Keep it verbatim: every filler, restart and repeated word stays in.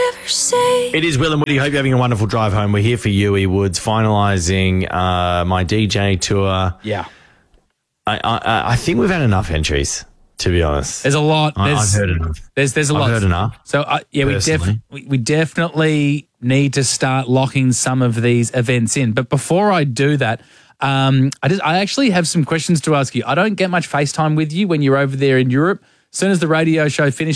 ever say. It is Will and Woody. Hope you're having a wonderful drive home. We're here for Yui Woods, finalising uh, my D J tour. Yeah. I, I I think we've had enough entries, to be honest. There's a lot. I, There's, I've heard enough. There's there's a I've lot. heard enough. So uh, yeah, we, def- personally. we we definitely need to start locking some of these events in. But before I do that, um, I just I actually have some questions to ask you. I don't get much FaceTime with you when you're over there in Europe. As soon as the radio show finishes.